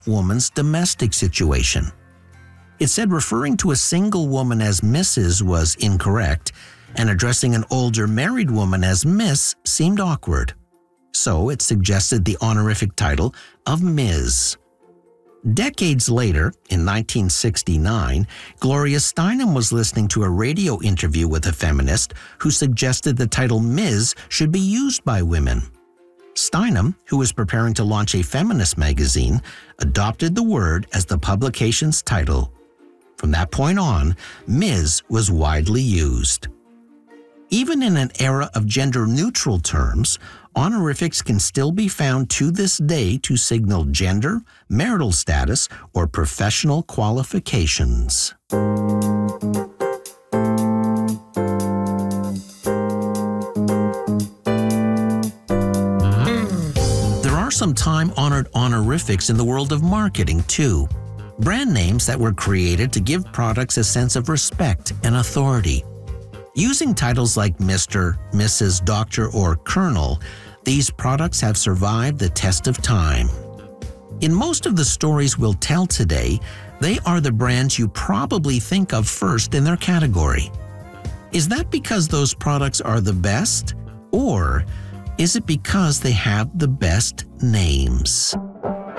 woman's domestic situation. It said referring to a single woman as Mrs. was incorrect, and addressing an older married woman as Miss seemed awkward. So it suggested the honorific title of Ms. Decades later, in 1969, Gloria Steinem was listening to a radio interview with a feminist who suggested the title Ms. should be used by women. Steinem, who was preparing to launch a feminist magazine, adopted the word as the publication's title. From that point on, Ms. was widely used. Even in an era of gender-neutral terms, honorifics can still be found to this day to signal gender, marital status, or professional qualifications. There are some time-honored honorifics in the world of marketing, too. Brand names that were created to give products a sense of respect and authority. Using titles like Mr., Mrs., Doctor, or Colonel, these products have survived the test of time. In most of the stories we'll tell today, they are the brands you probably think of first in their category. Is that because those products are the best? Or is it because they have the best names?